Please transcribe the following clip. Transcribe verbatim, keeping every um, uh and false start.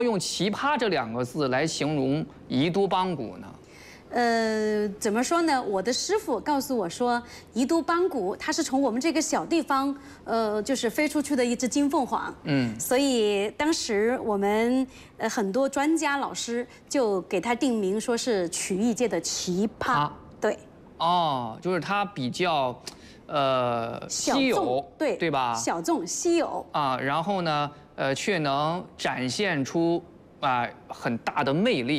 用奇葩这两个字来形容宜都邦古呢？ 呃，怎么说呢？我的师傅告诉我说，宜都邦古它是从我们这个小地方，呃，就是飞出去的一只金凤凰。嗯，所以当时我们呃很多专家老师就给它定名，说是曲艺界的奇葩。啊、对。 哦，就是它比较，呃，稀有， 对对吧？ 小众稀有啊，然后呢，呃，却能展现出啊、呃、很大的魅力。